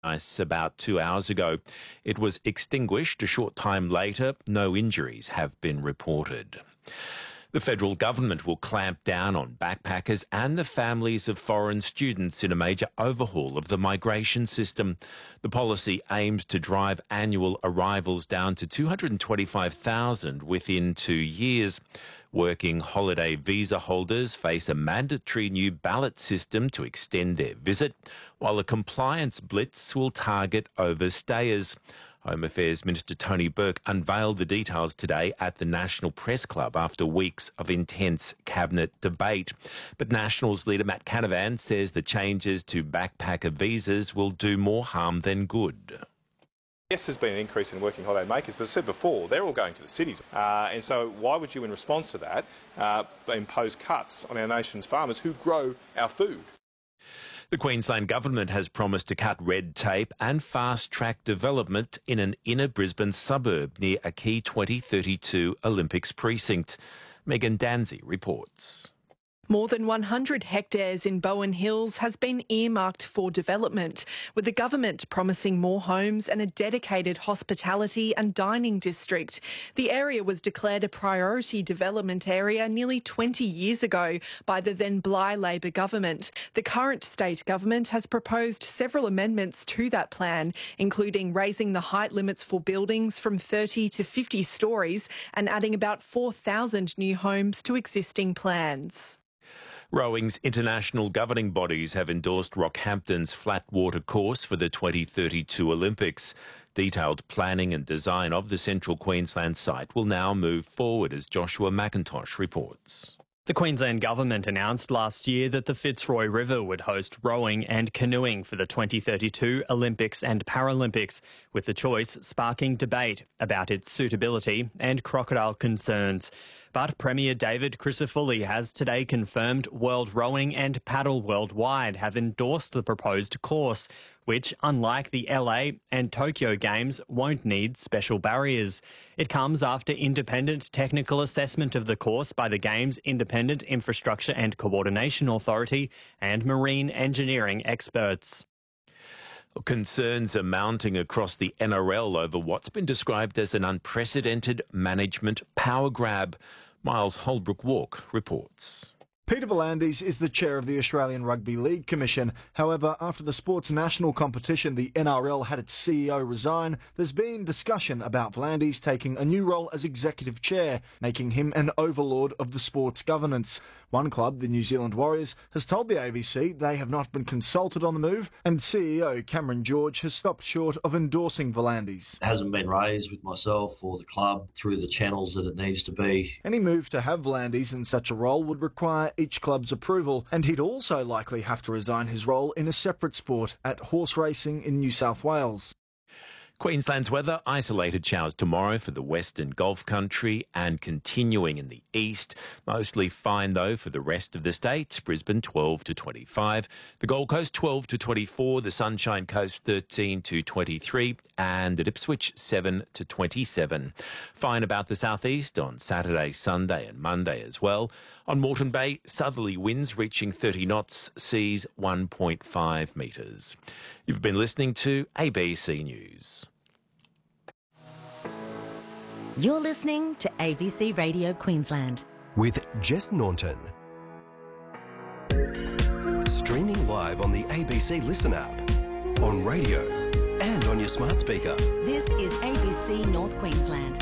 about 2 hours ago. It was extinguished a short time later. No injuries have been reported. The federal government will clamp down on backpackers and the families of foreign students in a major overhaul of the migration system. The policy aims to drive annual arrivals down to 225,000 within 2 years. Working holiday visa holders face a mandatory new ballot system to extend their visit, while a compliance blitz will target overstayers. Home Affairs Minister Tony Burke unveiled the details today at the National Press Club after weeks of intense cabinet debate. But Nationals leader Matt Canavan says the changes to backpacker visas will do more harm than good. Yes, there's been an increase in working holiday makers, but as I said before, they're all going to the cities. And so why would you, in response to that, impose cuts on our nation's farmers who grow our food? The Queensland Government has promised to cut red tape and fast-track development in an inner Brisbane suburb near a key 2032 Olympics precinct. Megan Danzy reports. More than 100 hectares in Bowen Hills has been earmarked for development, with the government promising more homes and a dedicated hospitality and dining district. The area was declared a priority development area nearly 20 years ago by the then Bligh Labor government. The current state government has proposed several amendments to that plan, including raising the height limits for buildings from 30 to 50 storeys and adding about 4,000 new homes to existing plans. Rowing's international governing bodies have endorsed Rockhampton's flat water course for the 2032 Olympics. Detailed planning and design of the Central Queensland site will now move forward, as Joshua McIntosh reports. The Queensland Government announced last year that the Fitzroy River would host rowing and canoeing for the 2032 Olympics and Paralympics, with the choice sparking debate about its suitability and crocodile concerns. But Premier David Crisafulli has today confirmed World Rowing and Paddle Worldwide have endorsed the proposed course, which, unlike the LA and Tokyo Games, won't need special barriers. It comes after independent technical assessment of the course by the Games Independent Infrastructure and Coordination Authority and marine engineering experts. Concerns are mounting across the NRL over what's been described as an unprecedented management power grab. Miles Holbrook-Walk reports. Peter V'landys is the chair of the Australian Rugby League Commission. However, after the sport's national competition, the NRL had its CEO resign, there's been discussion about V'landys taking a new role as executive chair, making him an overlord of the sport's governance. One club, the New Zealand Warriors, has told the ABC they have not been consulted on the move, and CEO Cameron George has stopped short of endorsing V'landys. It hasn't been raised with myself or the club through the channels that it needs to be. Any move to have V'landys in such a role would require each club's approval, and he'd also likely have to resign his role in a separate sport at horse racing in New South Wales. Queensland's weather, isolated showers tomorrow for the western Gulf country and continuing in the east. Mostly fine though for the rest of the state. Brisbane 12 to 25, the Gold Coast 12 to 24, the Sunshine Coast 13 to 23 and at Ipswich 7 to 27. Fine about the southeast on Saturday, Sunday and Monday as well. On Moreton Bay, southerly winds reaching 30 knots, seas 1.5 metres. You've been listening to ABC News. You're listening to ABC Radio Queensland. With Jess Naunton. Streaming live on the ABC Listen app, on radio and on your smart speaker. This is ABC North Queensland.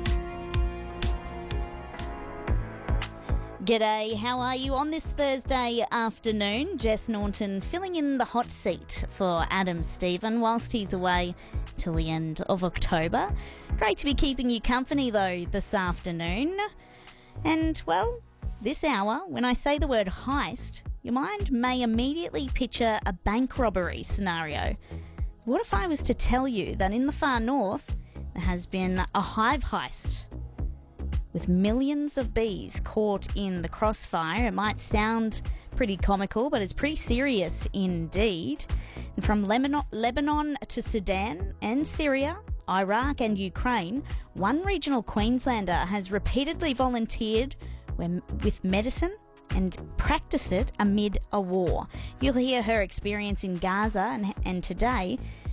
G'day, how are you on this Thursday afternoon? Jess Naunton filling in the hot seat for Adam Stephen whilst he's away till the end of October. Great to be keeping you company though this afternoon. And well, this hour, when I say the word heist, your mind may immediately picture a bank robbery scenario. What if I was to tell you that in the far north there has been a hive heist? With millions of bees caught in the crossfire. It might sound pretty comical, but it's pretty serious indeed. And from Lebanon to Sudan and Syria, Iraq and Ukraine, one regional Queenslander has repeatedly volunteered with medicine and practiced it amid a war. You'll hear her experience in Gaza and today